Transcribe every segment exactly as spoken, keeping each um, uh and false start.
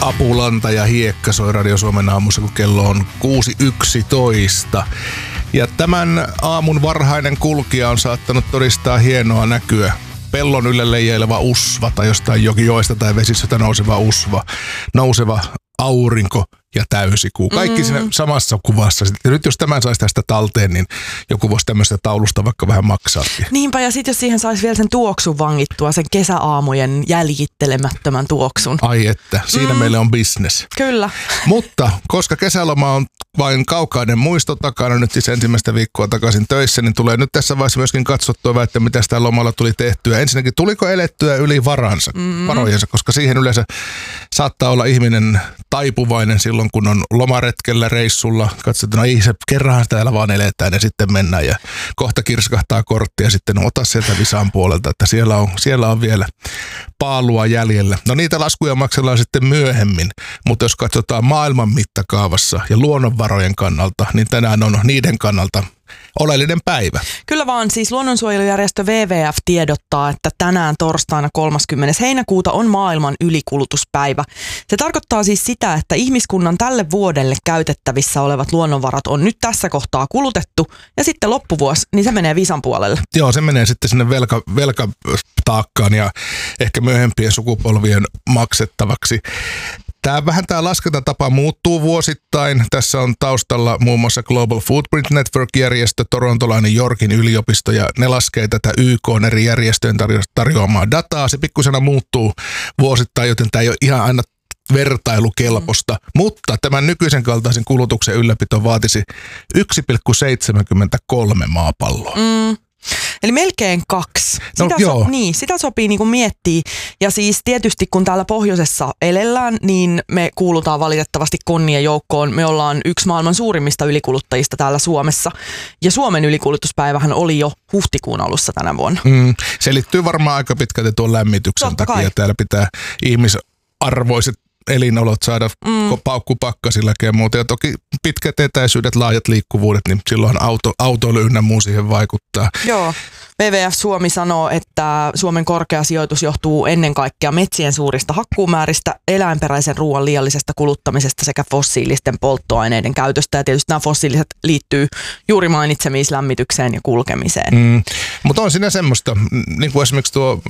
Apulanta ja Hiekka soi Radio Suomen aamussa, kun kello on kuusi yksitoista. Ja tämän aamun varhainen kulkija on saattanut todistaa hienoa näkyä. Pellon yllä leijaileva usva tai jostain jokijoesta tai vesistöstä nouseva usva, nouseva aurinko ja täysikuu. Kaikki mm. siinä samassa kuvassa. Sitten nyt jos tämän saisi tästä talteen, niin joku voisi tämmöistä taulusta vaikka vähän maksaakin. Niinpä, ja sitten jos siihen saisi vielä sen tuoksun vangittua, sen kesäaamujen jäljittelemättömän tuoksun. Ai että, siinä mm. meille on business. Kyllä. Mutta koska kesäloma on vain kaukainen muisto takana, nyt siis ensimmäistä viikkoa takaisin töissä, niin tulee nyt tässä vaiheessa myöskin katsottua, että mitä sitä lomalla tuli tehtyä. Ensinnäkin, tuliko elettyä yli varansa, mm. varojensa, koska siihen yleensä saattaa olla ihminen taipuvainen silloin, kun on lomaretkellä, reissulla. Katsotaan, no ei se kerran täällä vaan eletään ja sitten mennään ja kohta kirskahtaa kortti ja sitten ota sieltä Visan puolelta, että siellä on, siellä on vielä paalua jäljellä. No niitä laskuja maksellaan sitten myöhemmin, mutta jos katsotaan maailman mittakaavassa ja luonnonvarojen kannalta, niin tänään on niiden kannalta oleellinen päivä. Kyllä vaan, siis luonnonsuojelujärjestö W W F tiedottaa, että tänään torstaina kolmaskymmenes heinäkuuta on maailman ylikulutuspäivä. Se tarkoittaa siis sitä, että ihmiskunnan tälle vuodelle käytettävissä olevat luonnonvarat on nyt tässä kohtaa kulutettu ja sitten loppuvuosi, niin se menee Visan puolelle. Joo, se menee sitten sinne velka, velkataakkaan ja ehkä myöhempien sukupolvien maksettavaksi. Tämä vähän tämä laskentatapa muuttuu vuosittain. Tässä on taustalla muun muassa Global Footprint Network-järjestö, torontolainen Yorkin yliopisto, ja ne laskee tätä Y K:n eri järjestöjen tarjoamaa dataa. Se pikkusena muuttuu vuosittain, joten tämä ei ole ihan aina vertailukelpoista, mm. mutta tämän nykyisen kaltaisen kulutuksen ylläpito vaatisi yksi pilkku seitsemänkymmentäkolme maapalloa. Mm. Eli melkein kaksi. Sitä, no, joo. so, niin, sitä sopii niin kuin miettiä. Ja siis tietysti kun täällä pohjoisessa elellään, niin me kuulutaan valitettavasti konnien joukkoon. Me ollaan yksi maailman suurimmista ylikuluttajista täällä Suomessa. Ja Suomen ylikulutuspäivähän oli jo huhtikuun alussa tänä vuonna. Mm, se liittyy varmaan aika pitkälti tuon lämmityksen Totta takia. Kai. Täällä pitää ihmisarvoiset elinolot saada mm. paukkupakkasillakin ja muuta. Ja toki pitkät etäisyydet, laajat liikkuvuudet, niin silloin auto, autoilu ynnä muu siihen vaikuttaa. Joo. W W F Suomi sanoo, että Suomen korkea sijoitus johtuu ennen kaikkea metsien suurista hakkuumääristä, eläinperäisen ruoan liiallisesta kuluttamisesta sekä fossiilisten polttoaineiden käytöstä. Ja tietysti nämä fossiiliset liittyy juuri mainitsemiin lämmitykseen ja kulkemiseen. Mm. Mutta on siinä semmoista, niin kuin esimerkiksi tuo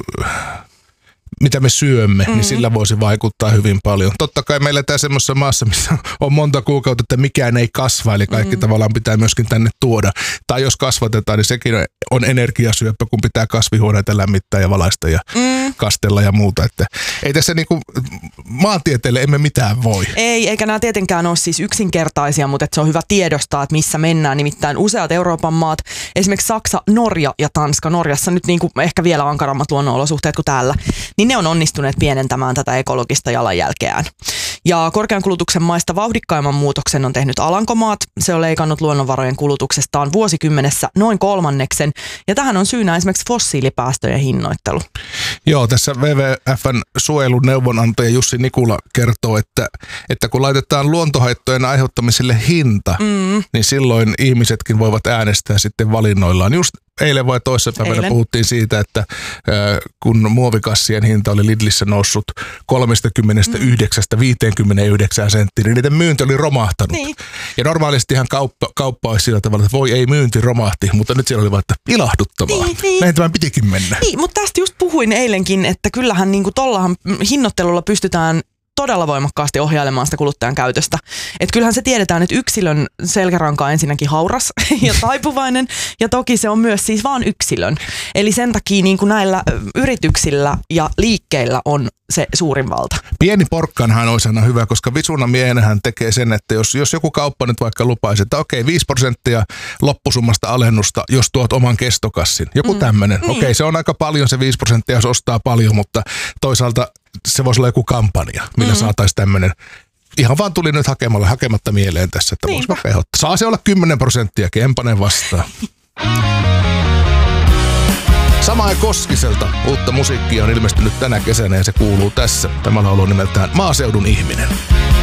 mitä me syömme, mm-hmm. niin sillä voisi vaikuttaa hyvin paljon. Totta kai meillä tää semmoisessa maassa, missä on monta kuukautta, että mikään ei kasva, eli kaikki mm-hmm. tavallaan pitää myöskin tänne tuoda. Tai jos kasvatetaan, niin sekin on energiasyöppö, kun pitää kasvihuoneita lämmittää ja valaista ja mm. kastella ja muuta. Että ei tässä niinku maantieteelle emme mitään voi. Ei, eikä nämä tietenkään ole siis yksinkertaisia, mutta se on hyvä tiedostaa, että missä mennään. Nimittäin useat Euroopan maat, esimerkiksi Saksa, Norja ja Tanska, Norjassa nyt niinku ehkä vielä ankarammat luonnonolosuhteet kuin täällä, niin ne on onnistuneet pienentämään tätä ekologista jalanjälkeään. Ja korkean kulutuksen maista vauhdikkaimman muutoksen on tehnyt Alankomaat. Se on leikannut luonnonvarojen kulutuksestaan vuosikymmenessä noin kolmanneksen. Ja tähän on syynä esimerkiksi fossiilipäästöjen hinnoittelu. Joo, tässä W W F:n suojeluneuvonantaja Jussi Nikula kertoo, että, että kun laitetaan luontohaittojen aiheuttamiselle hinta, mm. niin silloin ihmisetkin voivat äänestää sitten valinnoillaan. Just eilen vai toissapäivänä puhuttiin siitä, että äh, kun muovikassien hinta oli Lidlissä noussut kolmekymmentäyhdeksän viisikymmentäyhdeksän senttiä, niin niiden myynti oli romahtanut. Niin. Ja normaalistihan kauppa, kauppa olisi sillä tavalla, että voi ei, myynti romahti, mutta nyt siellä oli vaan, että ilahduttavaa. Niin, niin. Näin tämän pitikin mennä. Niin, mutta tästä just puhuin eilenkin, että kyllähän niin kuin tollahan hinnoittelulla pystytään todella voimakkaasti ohjailemaan sitä kuluttajan käytöstä. Että kyllähän se tiedetään, että yksilön selkäranka on ensinnäkin hauras ja taipuvainen, ja toki se on myös siis vaan yksilön. Eli sen takia niin kuin näillä yrityksillä ja liikkeillä on se suurin valta. Pieni porkkanhan olisi aina hyvä, koska visuna miehenähän tekee sen, että jos, jos joku kauppa nyt vaikka lupaisi, että okei, viisi prosenttia loppusummasta alennusta, jos tuot oman kestokassin. Joku mm. tämmöinen. Niin. Okei, se on aika paljon se viisi prosenttia, jos ostaa paljon, mutta toisaalta se voisi olla joku kampanja, millä mm. saataisiin tämmöinen. Ihan vaan tuli nyt hakemalla, hakematta mieleen tässä, että voisi vaikka ehdottaa. Saa se olla kymmenen prosenttia, Kempanen vastaan. Samaa Koskiselta uutta musiikkia on ilmestynyt tänä kesänä ja se kuuluu tässä. Tämä laulu on nimeltään Maaseudun ihminen.